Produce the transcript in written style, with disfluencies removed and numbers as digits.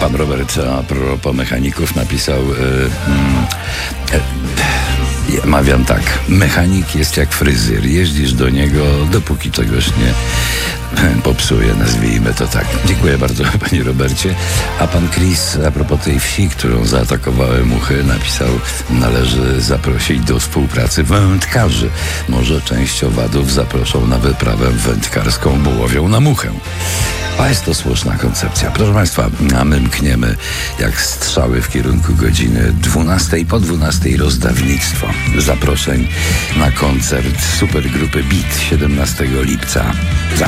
Pan Robert a propos mechaników napisał, mawiam tak, mechanik jest jak fryzjer, jeździsz do niego, dopóki czegoś nie popsuje, nazwijmy to tak. Dziękuję bardzo, panie Robercie. A pan Chris a propos tej wsi, którą zaatakowały muchy, napisał, należy zaprosić do współpracy wędkarzy. Może część owadów zaproszą na wyprawę wędkarską, bo łowią na muchę. A jest to słuszna koncepcja. Proszę państwa, a my mkniemy jak strzały w kierunku godziny 12. Po 12 rozdawnictwo zaproszeń na koncert supergrupy Beat 17 lipca.